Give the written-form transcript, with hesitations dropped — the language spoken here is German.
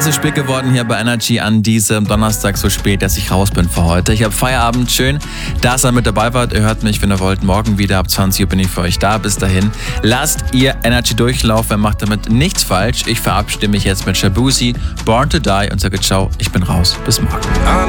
Es ist spät geworden hier bei Energy an diesem Donnerstag so spät, dass ich raus bin für heute. Ich habe Feierabend, schön, dass ihr mit dabei wart. Ihr hört mich, wenn ihr wollt, morgen wieder ab 20 Uhr bin ich für euch da. Bis dahin, lasst ihr Energy durchlaufen, macht damit nichts falsch. Ich verabschiede mich jetzt mit Shabuzi, Born to Die und sage ciao, ich bin raus. Bis morgen.